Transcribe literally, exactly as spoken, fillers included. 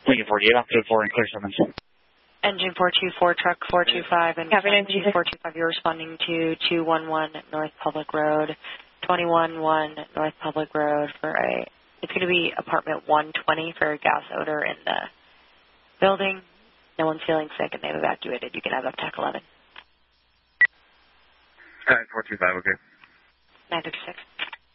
Lincoln forty-eight, off to four and clear Simmons. Engine four two four, truck four two five, and engine four two five, you're responding to two one one North Public Road, twenty-one one North Public Road for a, it's going to be apartment one twenty for a gas odor in the building. No one's feeling sick and they've evacuated. You can have up TAC eleven. Alright, four two five, okay. nine fifty-six.